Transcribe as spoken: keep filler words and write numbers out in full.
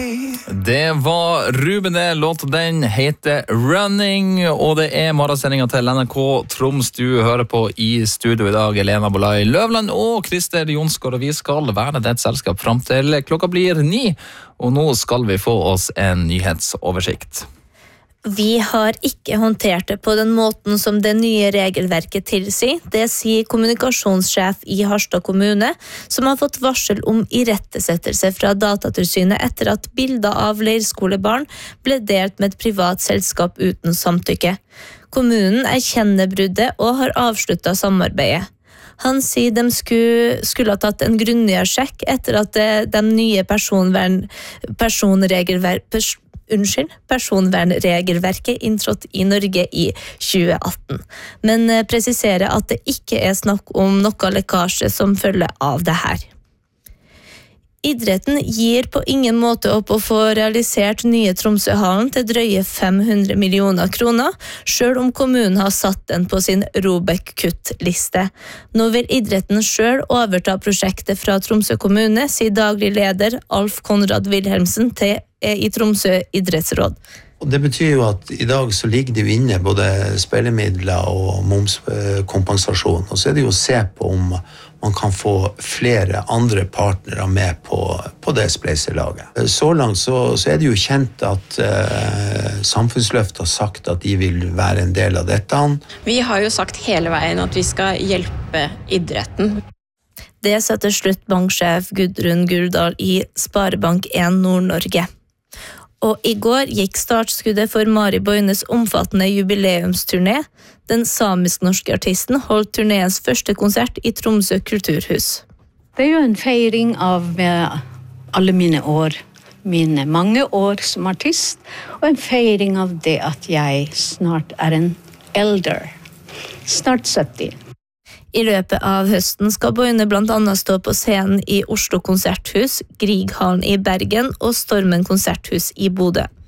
Det var Ruben det, låt den heter Running, og det er morgensendingen til N R K Troms du hører på i studio i dag. Elena Bolai Løvland og Christer Jonsgaard, og vi skal være det et selskap frem til klokka blir ni, og nå skal vi få oss en nyhetsoversikt. Vi har ikke håndtert det på den måten som det nye regelverket tilsier. Det sier kommunikasjonssjef i Harstad kommune, som har fått varsel om irettesettelse fra Datatilsynet etter at bilder av leirskolebarn ble delt med et privat selskap uten samtykke. Kommunen erkjenner bruddet og har avsluttet samarbeidet. Han sier de skulle, skulle ha tatt en grundigere sjekk etter at det, de nye personvern, personregelverk, pers, Unnskyld, personvernregelverket inntrådt i Norge i tjue atten, men presiserer at det ikke er snakk om noe lekkasje som følger av det her. Idretten gir på ingen måte opp å få realisert nye Tromsøhallen til drøye fem hundre millioner kroner, selv om kommunen har satt den på sin Robek-kutt-liste. Nå vil idretten selv overta prosjektet fra Tromsø kommune, sier daglig leder Alf Konrad Wilhelmsen til i Tromsø idrettsråd. Og det betyr jo at i dag så ligger det jo inne både spillemidler og momskompensasjon, og så er det jo å se på om man kan få flere andre partnere med på, på det spleiselaget. Så langt så, så er det jo kjent at eh, Samfunnsløft har sagt at de vil være en del av dette. Vi har jo sagt hele veien at vi skal hjelpe idretten. Det setter slutt banksjef Gudrun Guldal i Sparebank en Nord-Norge. Og i går gikk startskuddet for Mari Boines omfattende jubileumsturné. Den samisk-norske artisten holdt turnéens første konsert i Tromsø kulturhus. Det er jo en feiring av alle mine år, mine mange år som artist, og en feiring av det at jeg snart er en elder, snart sytti. I løpet av høsten skal Boine blant annet stå på scenen i Oslo konserthus, Grieghallen i Bergen og Stormen konserthus i Bodø.